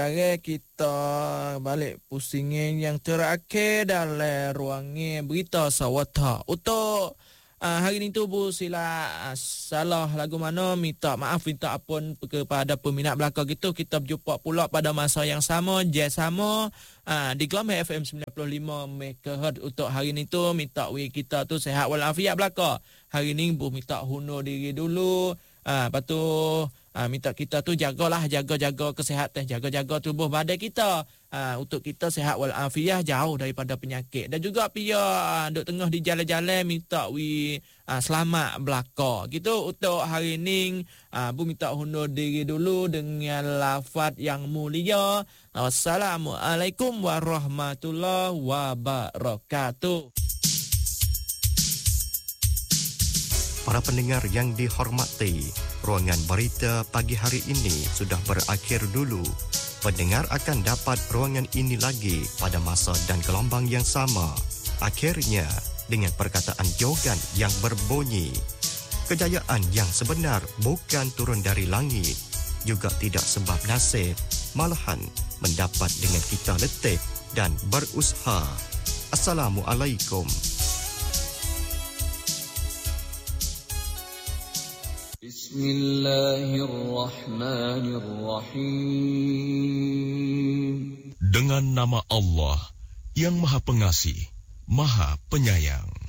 Sekarang kita balik pusingin yang terakhir dalam ruangnya berita sawata. Untuk hari ni tu Bu sila salah lagu mana minta maaf minta ampun kepada peminat belakang gitu. Kita berjumpa pula pada masa yang sama, jam sama di Gelombang FM 95 MHz. Untuk hari ni tu minta kita tu sehat walafiat belakang. Hari ni Bu minta hundur diri dulu. Lepas tu minta kita tu jaga kesihatan, jaga tubuh badan kita. Untuk kita sihat walafiat, jauh daripada penyakit. Dan juga pia duk tengah di jalan-jalan minta selamat belaka. Gitu untuk hari ni Bu minta hundur diri dulu dengan lafaz yang mulia. Wassalamualaikum warahmatullahi wabarakatuh. Para pendengar yang dihormati, ruangan berita pagi hari ini sudah berakhir dulu. Pendengar akan dapat ruangan ini lagi pada masa dan gelombang yang sama. Akhirnya, dengan perkataan jogan yang berbunyi, kejayaan yang sebenar bukan turun dari langit, juga tidak sebab nasib, malahan mendapat dengan kita letih dan berusaha. Assalamualaikum. Bismillahirrahmanirrahim. Dengan nama Allah yang Maha Pengasih, Maha Penyayang.